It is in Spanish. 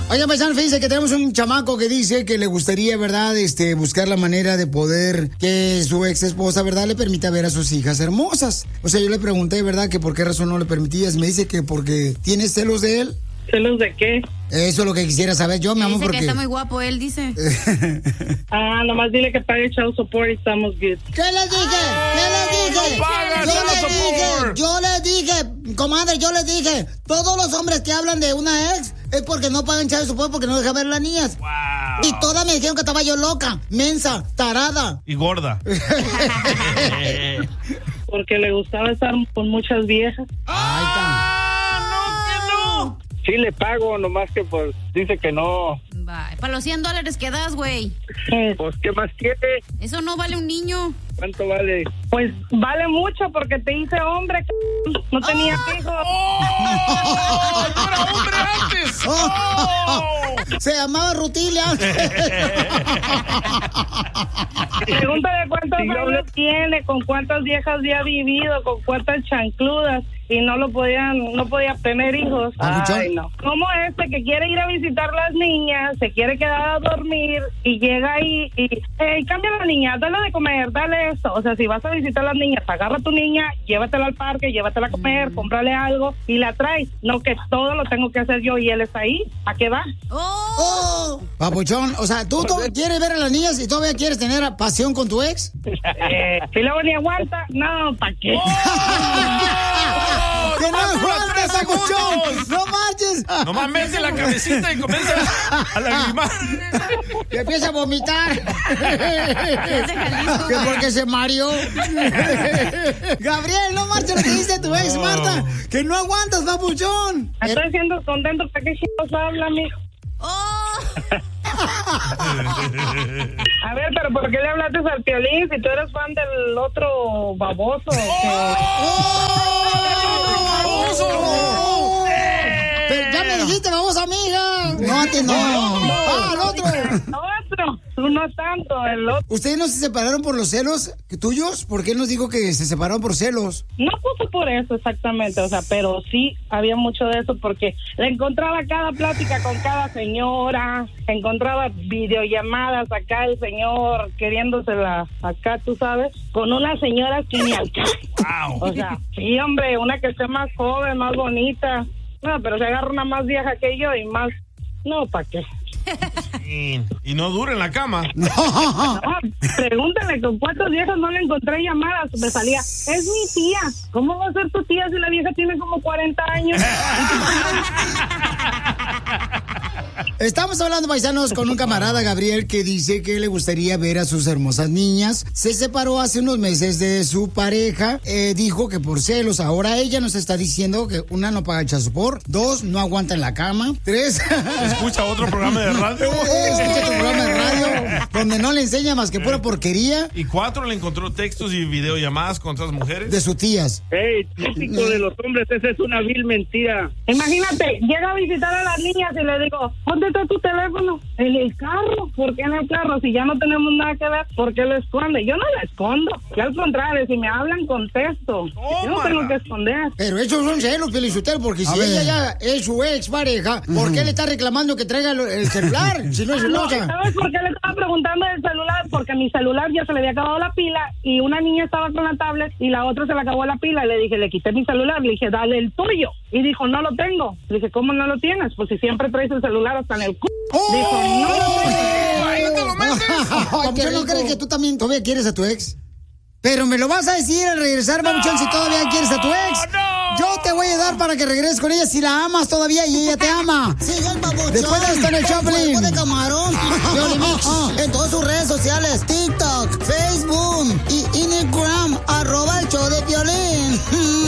Oiga, paisano, fíjense que tenemos un chamaco que dice que le gustaría, ¿verdad? Buscar la manera de poder que su ex esposa, ¿verdad? Le permita ver a sus hijas hermosas. O sea, yo le pregunté, ¿verdad? Que por qué razón no le permitías. Me dice que porque tienes celos de él. ¿Celos de qué? Eso es lo que quisiera saber yo, mi amor, porque... Dice que está muy guapo, él dice. Nomás dile que pague child support y estamos good. ¿Qué les dije? Yo les dije, comadre, todos los hombres que hablan de una ex es porque no pagan child support, porque no dejan ver a las niñas. Wow. Y todas me dijeron que estaba yo loca, mensa, tarada. Y gorda. Porque le gustaba estar con muchas viejas. Ahí está. Sí le pago, nomás que pues dice que no. Para los $100 que das, güey. Pues, ¿qué más quiere? Eso no vale un niño. ¿Cuánto vale? Pues vale mucho porque te hice hombre, no tenía hijos. ¡Oh! ¡Yo era hombre antes! ¡Oh! Se llamaba Rutilia. Pregúntale cuántos años tiene, con cuántas viejas ya ha vivido, con cuántas chancludas. Y no podía tener hijos. Ay, no. Como que quiere ir a visitar las niñas, se quiere quedar a dormir y llega ahí y cambia a la niña, dale de comer, dale esto. O sea, si vas a visitar a las niñas, agarra a tu niña, llévatela al parque, llévatela a comer, cómprale algo y la traes. No que todo lo tengo que hacer yo y él está ahí. ¿A qué va? ¡Oh! Papuchón, o sea, ¿tú quieres ver a las niñas y todavía quieres tener pasión con tu ex? Si luego ni aguanta, no, ¿para qué? ¡Que no aguantes, papuchón! ¡No marches! Nomás mete la cabecita y comienza a lagrimar. Que empieza a vomitar. Que porque se mareó. Gabriel, no marches lo que dice tu ex, Marta. Que no aguantas, papuchón. Estoy siendo contento. ¿Para qué chicos habla, mijo? A ver, pero ¿por qué le hablaste al Piolín si tú eres fan del otro baboso? Pero ya me dijiste, vamos, amiga. No, antes no. El otro. No tanto, el otro. ¿Ustedes no se separaron por los celos tuyos? ¿Por qué nos dijo que se separaron por celos? No puso por eso exactamente, o sea, pero sí había mucho de eso porque le encontraba cada plática con cada señora, encontraba videollamadas acá el señor queriéndosela acá, tú sabes, con unas señoras que ni al caso. Wow. O sea, sí, hombre, una que esté más joven, más bonita. No, pero se agarra una más vieja que yo y más... No, ¿para qué? Y no dura en la cama. No, pregúntale con cuántas viejas no le encontré llamadas. Me salía, es mi tía. ¿Cómo va a ser tu tía si la vieja tiene como 40 años? Estamos hablando, paisanos, con un camarada, Gabriel, que dice que le gustaría ver a sus hermosas niñas. Se separó hace unos meses de su pareja. Dijo que por celos. Ahora ella nos está diciendo que 1, no paga child support, 2, no aguanta en la cama, 3... Escucha otro programa de radio. Escucha otro programa de radio donde no le enseña más que pura porquería. Y 4, le encontró textos y videollamadas con otras mujeres. De sus tías. Típico de los hombres, esa es una vil mentira. Imagínate, llega a visitar a las niñas y le digo, ¿dónde está tu teléfono? En el carro. ¿Por qué en el carro? Si ya no tenemos nada que ver, ¿por qué lo esconde? Yo no lo escondo. Y al contrario, si me hablan, contesto. Yo no tengo que esconder. Pero esos son celos, Felicitero, porque si ella ya es su ex pareja, ¿por qué le está reclamando que traiga el celular? Si no es celosa. ¿Sabes por qué le estaba preguntando del celular? Porque a mi celular ya se le había acabado la pila y una niña estaba con la tablet y la otra se le acabó la pila. Y le dije, le quité mi celular. Le dije, dale el tuyo. Y dijo, no lo tengo. Le dije, ¿cómo no lo tienes? Pues si siempre traes el celular hasta en el c***. Dijo, no lo tengo. ¡Ay, no te lo metes! ¿Yo no crees que tú también todavía quieres a tu ex? Pero me lo vas a decir al regresar, Babuchón, si todavía quieres a tu ex. No. Yo te voy a ayudar para que regreses con ella si la amas todavía y ella te ama. Sigue el Babuchón. Después de esto en el Choplin. Cuerpo de camarón. En todas sus redes sociales. TikTok,